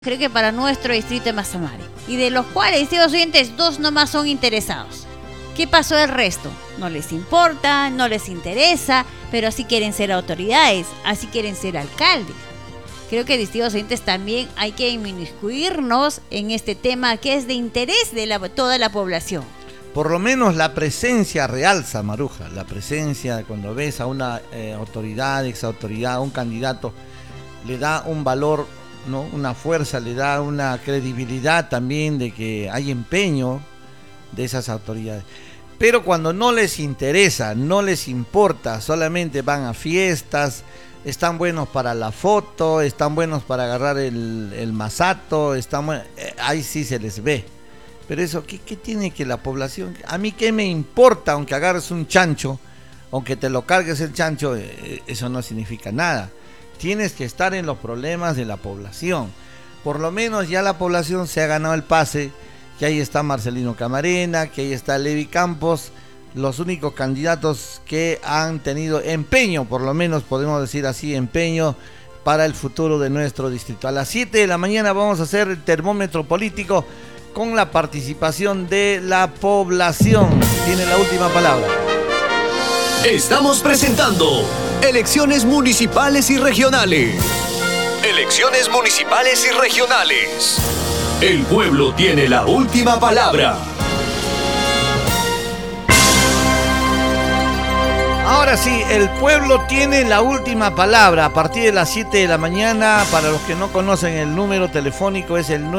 creo que para nuestro distrito de Mazamare. Y de los cuales, estimados oyentes, 2 nomás son interesados. ¿Qué pasó el resto? No les importa, no les interesa, pero así quieren ser autoridades, así quieren ser alcaldes. Creo que, estimados oyentes, también hay que inmiscuirnos en este tema que es de interés de toda la población. Por lo menos la presencia realza, Maruja, la presencia cuando ves a una autoridad, exautoridad, un candidato, le da un valor, ¿no? Una fuerza, le da una credibilidad también de que hay empeño de esas autoridades. Pero cuando no les interesa, no les importa, solamente van a fiestas, están buenos para la foto, están buenos para agarrar el masato, ahí sí se les ve. Pero eso, ¿qué tiene que la población? A mí qué me importa, aunque agarres un chancho, aunque te lo cargues el chancho, eso no significa nada. Tienes que estar en los problemas de la población. Por lo menos ya la población se ha ganado el pase, que ahí está Marcelino Camarena, que ahí está Levi Campos, los únicos candidatos que han tenido empeño, por lo menos podemos decir así, empeño para el futuro de nuestro distrito. A las 7 de la mañana vamos a hacer el termómetro político con la participación de la población. Tiene la última palabra. Estamos presentando elecciones municipales y regionales. Elecciones municipales y regionales. El pueblo tiene la última palabra. Ahora sí, el pueblo tiene la última palabra. A partir de las 7 de la mañana, para los que no conocen el número telefónico, es el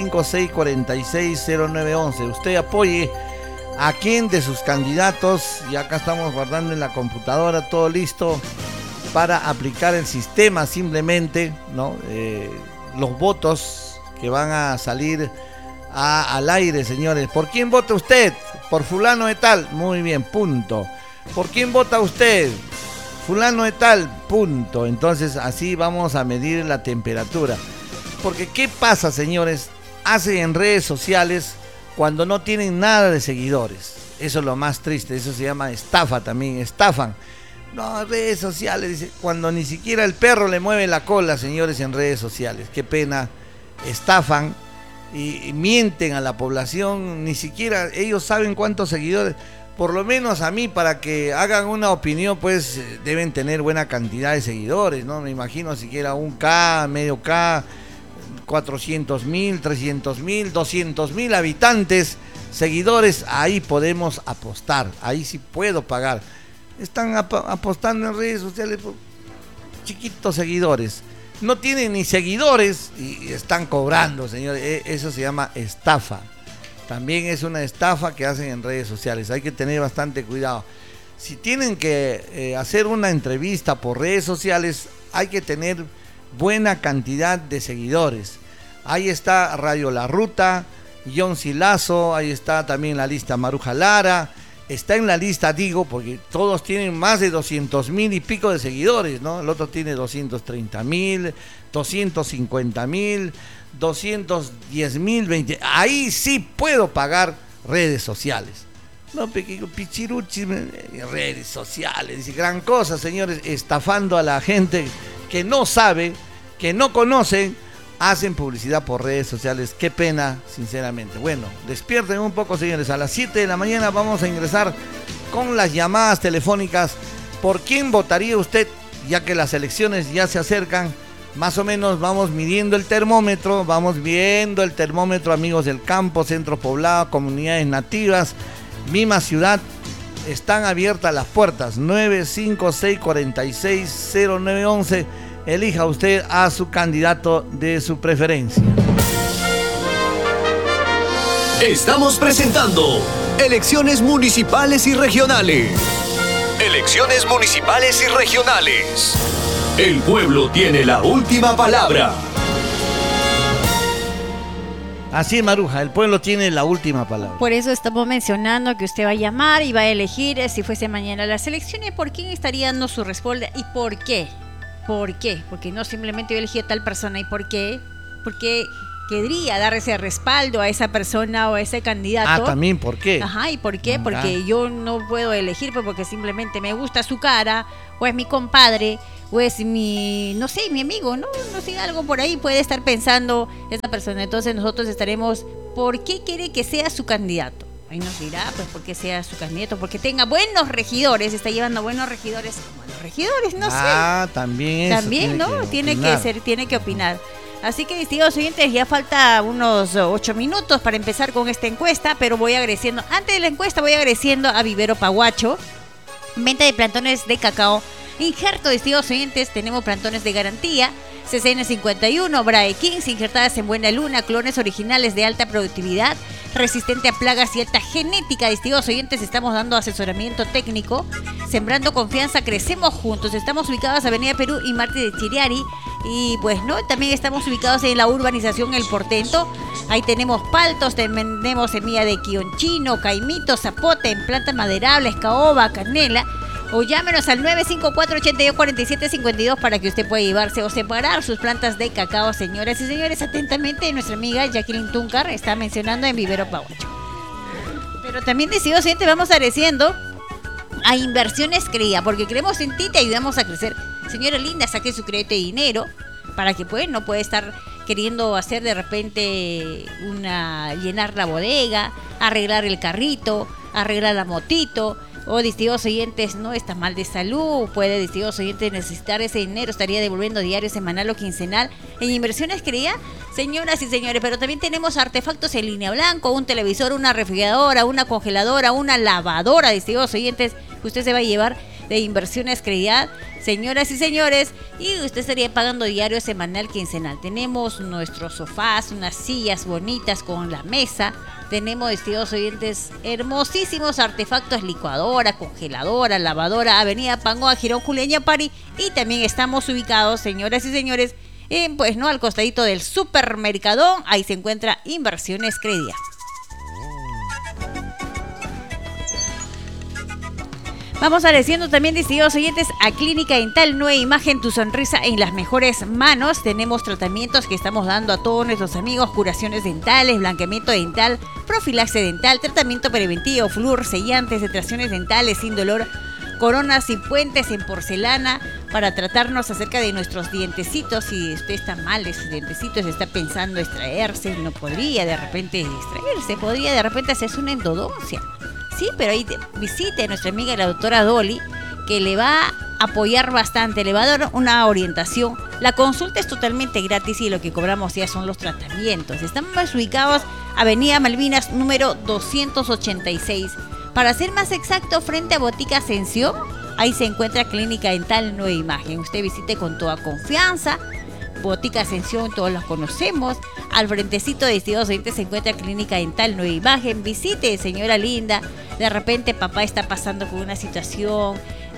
956-460911. Usted apoye a quien de sus candidatos, y acá estamos guardando en la computadora todo listo para aplicar el sistema simplemente, ¿no? Los votos que van a salir al aire, señores. ¿Por quién vota usted? Por fulano de tal. Muy bien, punto. ¿Por quién vota usted? Fulano de tal, punto. Entonces así vamos a medir la temperatura. Porque ¿qué pasa, señores? Hacen en redes sociales cuando no tienen nada de seguidores. Eso es lo más triste, eso se llama estafa también, estafan. No, redes sociales, dice, cuando ni siquiera el perro le mueve la cola, señores, en redes sociales. Qué pena, estafan y mienten a la población, ni siquiera ellos saben cuántos seguidores. Por lo menos a mí, para que hagan una opinión, pues deben tener buena cantidad de seguidores, ¿no? Me imagino siquiera 1K, medio K, 400,000, 300,000, 200,000 habitantes, seguidores. Ahí podemos apostar, ahí sí puedo pagar. Están apostando en redes sociales por chiquitos seguidores. No tienen ni seguidores y están cobrando, señores. Eso se llama estafa. También es una estafa que hacen en redes sociales. Hay que tener bastante cuidado. Si tienen que hacer una entrevista por redes sociales, hay que tener buena cantidad de seguidores. Ahí está Radio La Ruta, John Silazo, ahí está también la lista Maruja Lara. Está en la lista, digo, porque todos tienen más de 200,000 y pico de seguidores, ¿no? El otro tiene 230,000, 250,000, 210,000, 20. Ahí sí puedo pagar redes sociales. No, pichiruchi, redes sociales, dice, gran cosa, señores, estafando a la gente que no sabe, que no conocen, hacen publicidad por redes sociales. Qué pena, sinceramente. Bueno, despierten un poco, señores. A las 7 de la mañana vamos a ingresar con las llamadas telefónicas. ¿Por quién votaría usted? Ya que las elecciones ya se acercan, más o menos vamos midiendo el termómetro, vamos viendo el termómetro, amigos del campo, centro poblado, comunidades nativas, misma ciudad. Están abiertas las puertas. 956-460911. Elija usted a su candidato de su preferencia. Estamos presentando elecciones municipales y regionales. Elecciones municipales y regionales. El pueblo tiene la última palabra. Así, Maruja, el pueblo tiene la última palabra. Por eso estamos mencionando que usted va a llamar y va a elegir, si fuese mañana las elecciones, por quién estaría dando su respuesta y por qué. ¿Por qué? Porque no simplemente yo elegí a tal persona. ¿Y por qué? Porque querría dar ese respaldo a esa persona o a ese candidato. Ah, también, ¿por qué? Ajá, ¿y por qué? Porque yo no puedo elegir porque simplemente me gusta su cara, o es mi compadre, o es mi, no sé, mi amigo, ¿no? No sé, algo por ahí puede estar pensando esa persona. Entonces nosotros estaremos, ¿por qué quiere que sea su candidato? Ahí nos dirá, pues, porque sea su candidato, porque tenga buenos regidores, está llevando buenos regidores, como los regidores, no sé. También eso. También, ¿no? Tiene que opinar. Así que, estimados oyentes, ya falta unos 8 minutos para empezar con esta encuesta, pero voy agradeciendo, antes de la encuesta voy agradeciendo a Vivero Pahuacho, venta de plantones de cacao, injerto, estimados oyentes, tenemos plantones de garantía, CCN51, Brae 15, injertadas en buena luna, clones originales de alta productividad, resistente a plagas y alta genética. Estimados oyentes, estamos dando asesoramiento técnico. Sembrando confianza, crecemos juntos. Estamos ubicados Avenida Perú y Marte de Chiriari. Y pues no, también estamos ubicados en la urbanización El Portento. Ahí tenemos paltos, tenemos semilla de quionchino, caimito, zapote en plantas maderables, caoba, canela. O llámenos al 954-8247-52 para que usted pueda llevarse o separar sus plantas de cacao. Señoras y señores, atentamente nuestra amiga Jacqueline Tuncar está mencionando en Vivero Pahuacho. Pero también decidos, gente, vamos agradeciendo a Inversiones Crea, porque creemos en ti, te ayudamos a crecer. Señora linda, saque su crédito de dinero para que pues no puede estar queriendo hacer de repente llenar la bodega, arreglar el carrito, arreglar la motito. O distintos oyentes no está mal de salud, puede distintos oyentes necesitar ese dinero, estaría devolviendo diario, semanal o quincenal. En Inversiones Crea, señoras y señores, pero también tenemos artefactos en línea blanco, un televisor, una refrigeradora, una congeladora, una lavadora, distintos oyentes, que usted se va a llevar de Inversiones Crea, señoras y señores, y usted estaría pagando diario, semanal, quincenal. Tenemos nuestros sofás, unas sillas bonitas con la mesa. Tenemos, estimados oyentes, hermosísimos artefactos, licuadora, congeladora, lavadora, Avenida Pangoa, Girón Julián Pari. Y también estamos ubicados, señoras y señores, pues no, al costadito del supermercadón. Ahí se encuentra Inversiones Crea. Vamos agradeciendo también, distinguidos oyentes, a Clínica Dental Nueva Imagen, tu sonrisa en las mejores manos. Tenemos tratamientos que estamos dando a todos nuestros amigos, curaciones dentales, blanqueamiento dental, profilaxia dental, tratamiento preventivo, flúor, sellantes, extracciones dentales sin dolor, coronas y puentes en porcelana para tratarnos acerca de nuestros dientecitos. Si usted está mal de sus dientecitos, está pensando extraerse, no podría de repente extraerse, podría de repente hacerse una endodoncia. Sí, pero ahí visite a nuestra amiga la doctora Dolly, que le va a apoyar bastante, le va a dar una orientación. La consulta es totalmente gratis y lo que cobramos ya son los tratamientos. Estamos ubicados Avenida Malvinas número 286. Para ser más exacto, frente a Botica Ascensión, ahí se encuentra Clínica Dental Nueva Imagen. Usted visite con toda confianza. Botica Ascensión, todos los conocemos. Al frentecito de distintos oyentes se encuentra Clínica Dental Nueva Imagen. Visite, señora linda. De repente papá está pasando por una situación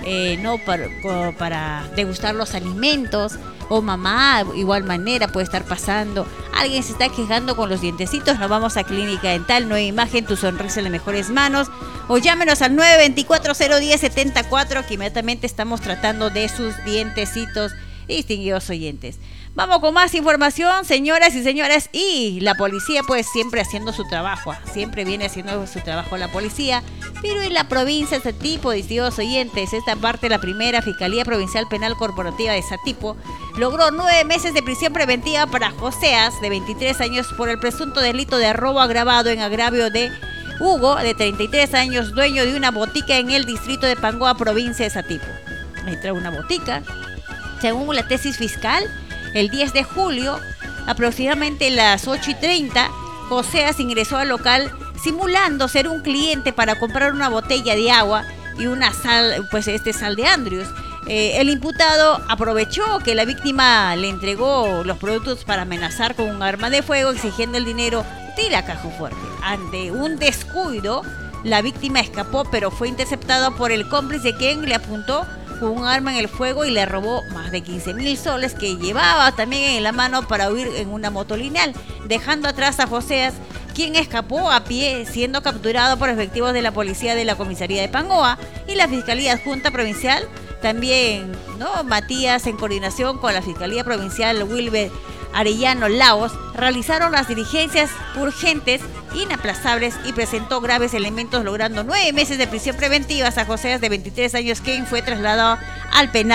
para degustar los alimentos. O mamá, igual manera, puede estar pasando. Alguien se está quejando con los dientecitos. Nos vamos a Clínica Dental Nueva Imagen, tu sonrisa en las mejores manos. O llámenos al 924-010-74, que inmediatamente estamos tratando de sus dientecitos, distinguidos oyentes. Vamos con más información, señoras y señores. Y la policía pues siempre haciendo su trabajo, siempre viene haciendo su trabajo la policía. Pero en la provincia de Satipo, distinguidos oyentes, esta parte, la primera Fiscalía Provincial Penal Corporativa de Satipo logró 9 meses de prisión preventiva para Joseas, de 23 años, por el presunto delito de robo agravado en agravio de Hugo, de 33 años, dueño de una botica en el distrito de Pangoa, provincia de Satipo. Entra una botica. Según la tesis fiscal, el 10 de julio, aproximadamente las 8:30, Joseas ingresó al local simulando ser un cliente para comprar una botella de agua y una sal, sal de Andrews. El imputado aprovechó que la víctima le entregó los productos para amenazar con un arma de fuego, exigiendo el dinero de la caja fuerte. Ante un descuido, la víctima escapó, pero fue interceptada por el cómplice, quien le apuntó con un arma en el fuego y le robó más de 15,000 soles que llevaba también en la mano para huir en una moto lineal, dejando atrás a Joseas, quien escapó a pie, siendo capturado por efectivos de la policía de la comisaría de Pangoa y la Fiscalía Adjunta Provincial. También, Matías, en coordinación con la Fiscalía Provincial Wilber Arellano Laos, realizaron las diligencias urgentes, inaplazables, y presentó graves elementos, logrando 9 meses de prisión preventiva a Joseas, de 23 años, quien fue trasladado al penal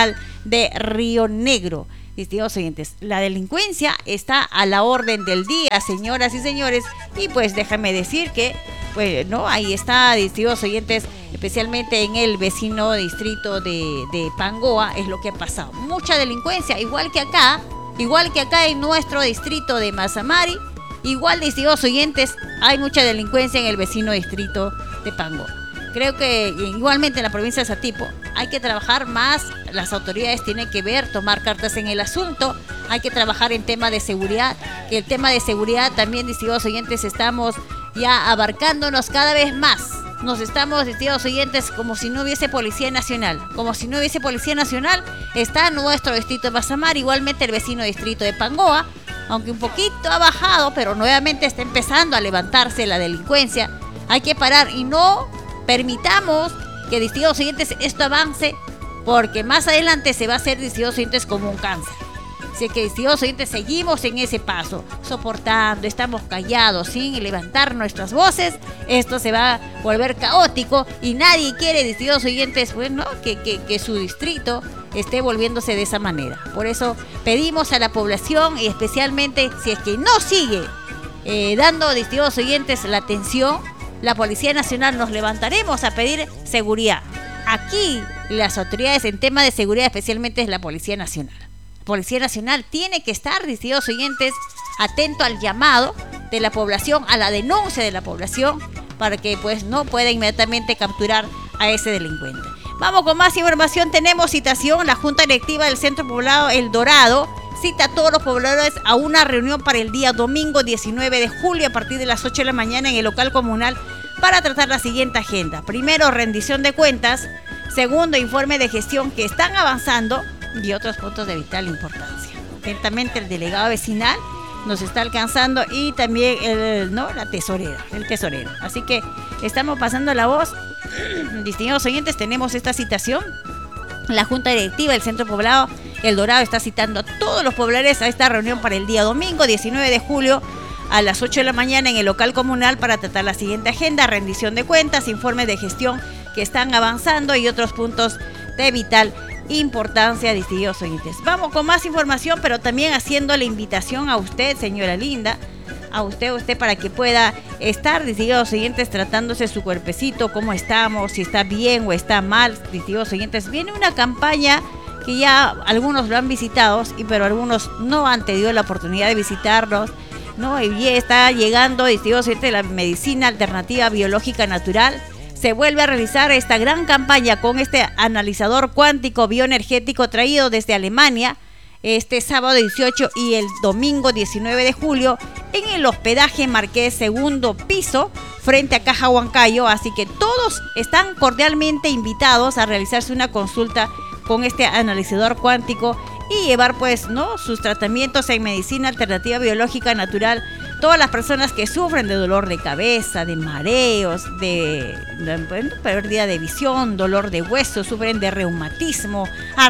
de Río Negro. Distinguidos oyentes, la delincuencia está a la orden del día, señoras y señores, y pues déjame decir que, pues, no, ahí está, distinguidos oyentes, especialmente en el vecino distrito de Pangoa, es lo que ha pasado. Mucha delincuencia, igual que acá en nuestro distrito de Mazamari, igual, distinguidos oyentes, hay mucha delincuencia en el vecino distrito de Pangoa. Creo que igualmente en la provincia de Satipo hay que trabajar más, las autoridades tienen que tomar cartas en el asunto, hay que trabajar en tema de seguridad, que el tema de seguridad también, distinguidos oyentes, estamos ya abarcándonos cada vez más. Nos estamos, distinguidos oyentes, como si no hubiese Policía Nacional. Como si no hubiese Policía Nacional, está nuestro distrito de Mazamar, igualmente el vecino distrito de Pangoa, aunque un poquito ha bajado, pero nuevamente está empezando a levantarse la delincuencia. Hay que parar y no permitamos que, distinguidos oyentes, esto avance, porque más adelante se va a hacer, distinguidos oyentes, como un cáncer. Así que, distinguidos oyentes, seguimos en ese paso, soportando, estamos callados, sin levantar nuestras voces. Esto se va a volver caótico y nadie quiere, distinguidos oyentes, pues, ¿no? que su distrito esté volviéndose de esa manera. Por eso pedimos a la población, y especialmente si es que no sigue dando, distinguidos oyentes, la atención, la Policía Nacional, nos levantaremos a pedir seguridad. Aquí las autoridades en tema de seguridad, especialmente, es la Policía Nacional. La Policía Nacional tiene que estar, distinguidos oyentes, atento al llamado de la población, a la denuncia de la población, para que pues no pueda inmediatamente capturar a ese delincuente. Vamos con más información. Tenemos citación. La Junta Directiva del Centro Poblado El Dorado cita a todos los pobladores a una reunión para el día domingo 19 de julio a partir de las 8 de la mañana en el local comunal para tratar la siguiente agenda. Primero, rendición de cuentas. Segundo, informe de gestión que están avanzando y otros puntos de vital importancia. Atentamente, el delegado vecinal nos está alcanzando y también el tesorero. Así que estamos pasando la voz. Distinguidos oyentes, tenemos esta citación. La Junta Directiva del Centro Poblado El Dorado está citando a todos los pobladores a esta reunión para el día domingo 19 de julio a las 8 de la mañana en el local comunal para tratar la siguiente agenda: rendición de cuentas, informes de gestión que están avanzando y otros puntos de vital importancia, distinguidos oyentes. Vamos con más información, pero también haciendo la invitación a usted, señora linda, a usted para que pueda estar, distinguidos oyentes, tratándose su cuerpecito, cómo estamos, si está bien o está mal, distinguidos oyentes. Viene una campaña que ya algunos lo han visitado, pero algunos no han tenido la oportunidad de visitarlos, ¿no? Y está llegando, distinguidos oyentes, la medicina alternativa biológica natural. Se vuelve a realizar esta gran campaña con este analizador cuántico bioenergético traído desde Alemania este sábado 18 y el domingo 19 de julio en el hospedaje Marqués segundo piso frente a Caja Huancayo. Así que todos están cordialmente invitados a realizarse una consulta con este analizador cuántico y llevar pues, ¿no?, sus tratamientos en medicina alternativa biológica natural. Todas las personas que sufren de dolor de cabeza, de mareos, de pérdida de visión, dolor de hueso, sufren de reumatismo,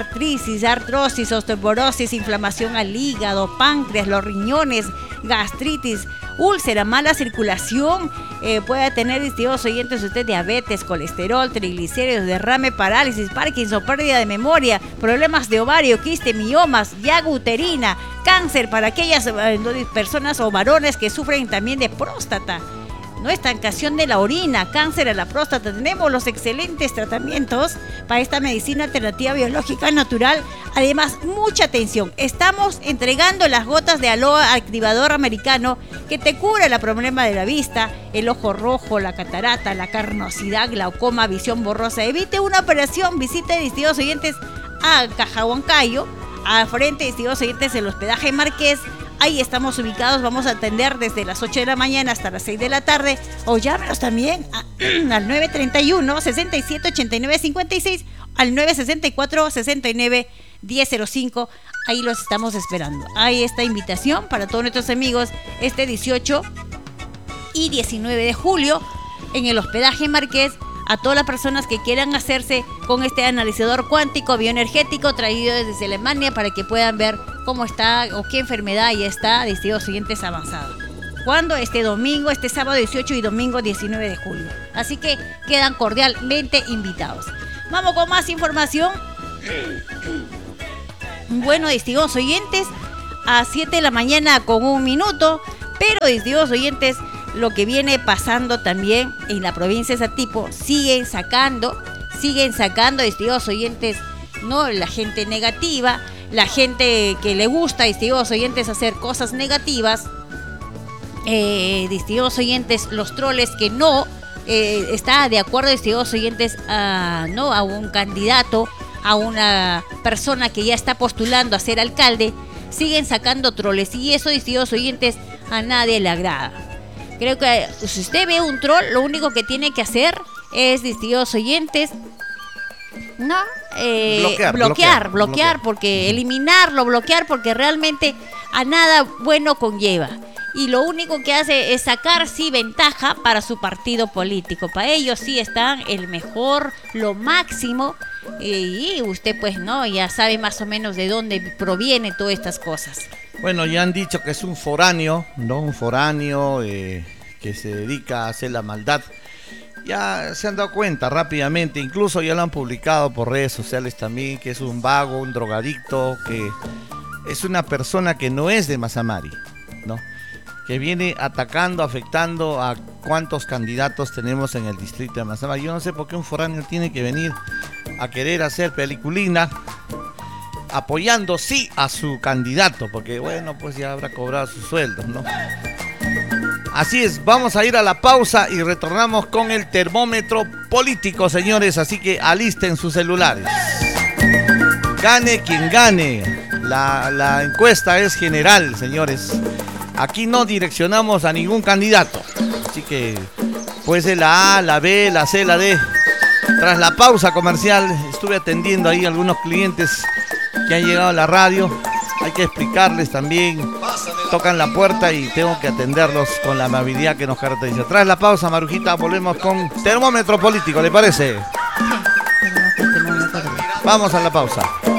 artrosis, osteoporosis, inflamación al hígado, páncreas, los riñones, gastritis, úlcera, mala circulación, puede tener, distinguidos oyentes, usted diabetes, colesterol, triglicéridos, derrame, parálisis, Parkinson, pérdida de memoria, problemas de ovario, quiste, miomas, llaga uterina, cáncer para aquellas personas o varones que sufren también de próstata, ¿no?, estancación de la orina, cáncer a la próstata. Tenemos los excelentes tratamientos para esta medicina alternativa biológica natural. Además, mucha atención, estamos entregando las gotas de aloe activador americano que te cura el problema de la vista, el ojo rojo, la catarata, la carnosidad, glaucoma, visión borrosa. Evite una operación, visite, distinguidos oyentes, a Caja Huancayo, a frente, distinguidos oyentes, el hospedaje Marqués. Ahí estamos ubicados, vamos a atender desde las 8 de la mañana hasta las 6 de la tarde. O llámenos también al 931-6789-56, al 964-69-1005. Ahí los estamos esperando. Hay esta invitación para todos nuestros amigos este 18 y 19 de julio en el hospedaje Marqués. A todas las personas que quieran hacerse con este analizador cuántico bioenergético traído desde Alemania para que puedan ver cómo está o qué enfermedad ya está, distinguidos oyentes, avanzada. ¿Cuándo? Este domingo, este sábado 18 y domingo 19 de julio. Así que quedan cordialmente invitados. Vamos con más información. Bueno, distinguidos oyentes, a 7 de la mañana con 1 minuto, pero distinguidos oyentes, lo que viene pasando también en la provincia de Satipo, siguen sacando, distinguidos oyentes, no la gente negativa, la gente que le gusta, distinguidos oyentes, hacer cosas negativas, distinguidos oyentes, los troles que no está de acuerdo, distinguidos oyentes, a un candidato, a una persona que ya está postulando a ser alcalde, siguen sacando troles, y eso, distinguidos oyentes, a nadie le agrada. Creo que si usted ve un troll, lo único que tiene que hacer es, distinguidos oyentes, ¿no? Bloquear, porque eliminarlo, bloquear, porque realmente a nada bueno conlleva. Y lo único que hace es sacar, sí, ventaja para su partido político. Para ellos sí están el mejor, lo máximo. Y usted, pues, no, ya sabe más o menos de dónde provienen todas estas cosas. Bueno, ya han dicho que es un foráneo, ¿no? Un foráneo que se dedica a hacer la maldad. Ya se han dado cuenta rápidamente, incluso ya lo han publicado por redes sociales también, que es un vago, un drogadicto, que es una persona que no es de Mazamari, ¿no? Que viene atacando, afectando a cuántos candidatos tenemos en el distrito de Mazamari. Yo no sé por qué un foráneo tiene que venir a querer hacer peliculina apoyando sí a su candidato, porque bueno, pues ya habrá cobrado sus sueldos, ¿no? Así es, vamos a ir a la pausa y retornamos con el termómetro político, señores, así que alisten sus celulares. Gane quien gane, la encuesta es general, señores. Aquí no direccionamos a ningún candidato, así que puede ser la A, la B, la C, la D. Tras la pausa comercial estuve atendiendo ahí a algunos clientes que han llegado a la radio. Hay que explicarles también, tocan la puerta y tengo que atenderlos con la amabilidad que nos caracteriza. Tras la pausa, Marujita, volvemos con termómetro político, ¿le parece? Vamos a la pausa.